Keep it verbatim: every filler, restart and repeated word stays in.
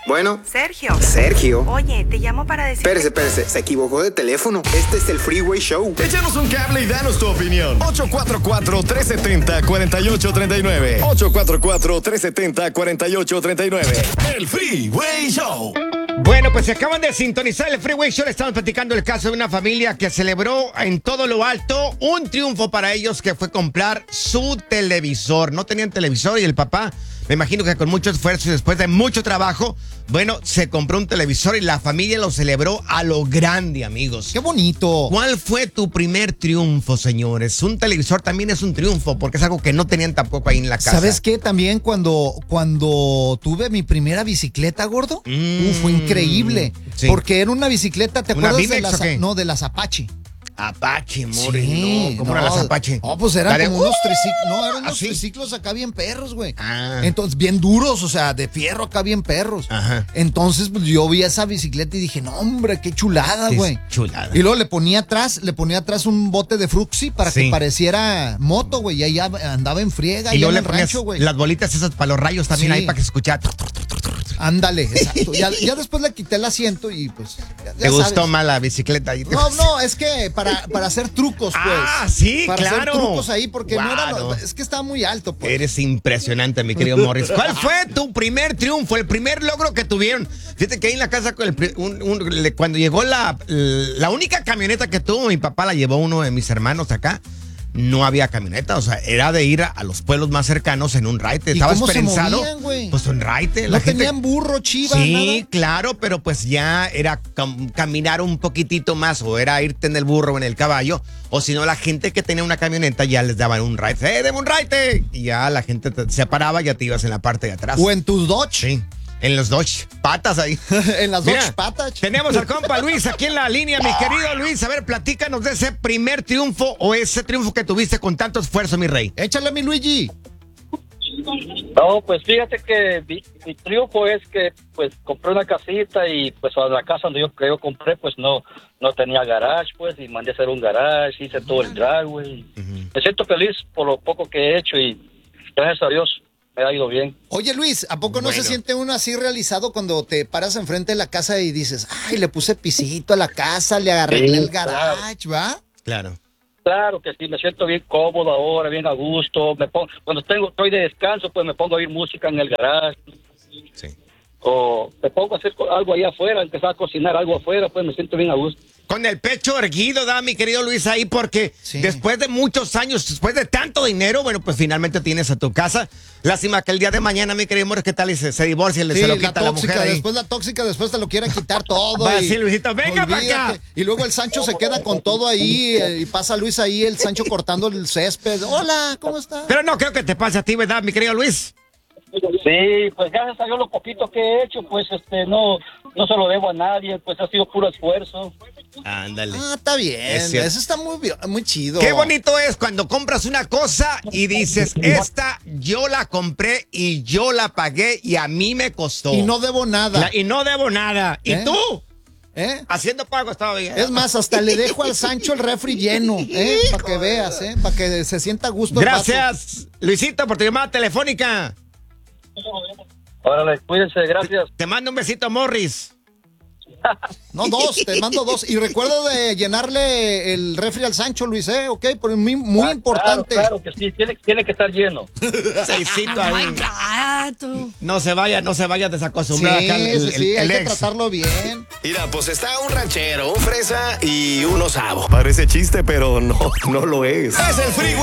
Bueno. Sergio. Sergio. Oye, te llamo para decir... Espérese, espérese, se equivocó de teléfono. Este es el Freeway Show. Échanos un cable y danos tu opinión. ocho cuatro cuatro, tres siete cero, cuatro ocho tres nueve. ocho cuatro cuatro, tres siete cero, cuatro ocho tres nueve. El Freeway Show. Bueno, pues se acaban de sintonizar el Freeway Show. Le estamos platicando el caso de una familia que celebró en todo lo alto un triunfo para ellos, que fue comprar su televisor. No tenían televisor y el papá, me imagino que con mucho esfuerzo y después de mucho trabajo, bueno, se compró un televisor y la familia lo celebró a lo grande, amigos. ¡Qué bonito! ¿Cuál fue tu primer triunfo, señores? Un televisor también es un triunfo porque es algo que no tenían tampoco ahí en la casa. ¿Sabes qué? También cuando, cuando tuve mi primera bicicleta, gordo, Mm, uf, fue increíble. sí. Porque era una bicicleta, ¿te ¿Una acuerdas de Vimex las, o qué? no, de las Apache? Apache, more, Sí, no. ¿Cómo no, eran las Apache? No, pues eran La de- como unos triciclos. No, eran ¿Ah, unos sí? triciclos acá bien perros, güey. Ah. Entonces, bien duros, o sea, de fierro acá bien perros. Ajá. Entonces, pues yo vi esa bicicleta y dije, no, hombre, qué chulada, Sí, güey. chulada. Y luego le ponía atrás, le ponía atrás un bote de Fruxy para Sí. que pareciera moto, güey. Y ahí andaba en friega, Y allá luego en le el ponías rancho, güey. las bolitas esas para los rayos también Sí. ahí para que se escuchara. Ándale, exacto. Ya, ya después le quité el asiento y pues. Ya, ya ¿Te gustó sabes. más la bicicleta ahí? No, no, es que para, para hacer trucos, pues. Ah, sí, para claro. hacer trucos ahí, porque no era. Guau. Es que estaba muy alto, pues. Eres impresionante, mi querido Morris. ¿Cuál fue tu primer triunfo, el primer logro que tuvieron? Fíjate que ahí en la casa, con el pri- un- un- le- cuando llegó la, la única camioneta que tuvo, mi papá la llevó uno de mis hermanos acá. No había camioneta, o sea, era de ir a, a los pueblos más cercanos en un raite. ¿Y Estaba cómo se esperanzado. movían, güey? Pues un raite. No tenían burro, chiva, Sí, nada. claro, pero pues ya era cam- caminar un poquitito más, o era irte en el burro o en el caballo, o si no, la gente que tenía una camioneta ya les daban un ride. ¡Eh, deme un ride! Y ya la gente te- se paraba, ya te ibas en la parte de atrás. O en tus Dodge. Sí, en los Dodge, patas ahí. En las Mira, Dodge patas. tenemos al compa Luis aquí en la línea, mi querido Luis. A ver, platícanos de ese primer triunfo o ese triunfo que tuviste con tanto esfuerzo, mi rey. Échale, mi Luigi. No, pues fíjate que mi, mi triunfo es que pues compré una casita y pues a la casa donde yo, que yo compré pues no no tenía garage, pues, y mandé a hacer un garage, hice todo el driveway. Me siento feliz por lo poco que he hecho y gracias a Dios me ha ido bien. Oye, Luis, ¿a poco no Bueno. se siente uno así realizado cuando te paras enfrente de la casa y dices, ay, le puse pisito a la casa, le arreglé Sí, el garage, ¿va? Claro. Claro que sí, me siento bien cómodo ahora, bien a gusto. Me pongo, cuando tengo, estoy de descanso, pues me pongo a oír música en el garage. Sí. O me pongo a hacer co- algo ahí afuera, empezar a cocinar algo afuera, pues me siento bien a gusto. Con el pecho erguido, da, mi querido Luis, ahí, porque Sí. después de muchos años, después de tanto dinero, bueno, pues finalmente tienes a tu casa. Lástima que el día de mañana, mi querido amor, ¿qué tal? Y se, se divorcia y le Sí, se lo la quita la tóxica, mujer ahí. después la tóxica, después te lo quieren quitar todo. Va a y- decir, Luisito, venga pa' olvídate. acá. Y luego el Sancho se queda con todo ahí eh, y pasa Luis ahí, el Sancho cortando el césped. Hola, ¿cómo estás? Pero no creo que te pase a ti, ¿verdad, mi querido Luis? Sí, pues gracias a Dios lo poquito que he hecho, pues este no no se lo debo a nadie, pues ha sido puro esfuerzo. Ándale. Ah, está bien. Es cierto. Eso está muy, bien, muy chido. Qué bonito es cuando compras una cosa y dices, esta yo la compré y yo la pagué y a mí me costó. Y no debo nada. La- y no debo nada. ¿Y ¿Eh? tú? ¿Eh? Haciendo pago estaba bien. Es más, hasta le dejo al Sancho el refri lleno, ¿eh? Para que veas, ¿eh? Para que se sienta a gusto. el vato. Gracias, Luisito, por tu llamada telefónica. Órale, cuídense, gracias. Te mando un besito, Morris. No, dos, te mando dos. Y recuerda de llenarle el refri al Sancho, Luis, ¿eh? Ok, pero muy, muy Ah, importante. Claro, claro que sí, tiene, tiene que estar lleno. Seisito ahí. No se vaya, no se vaya a Sí, desacostumbrar acá el, sí, el- sí, el hay que ex. tratarlo bien. Mira, pues está un ranchero, un fresa y un osavo. Parece chiste, pero no, no lo es. Es el Freeway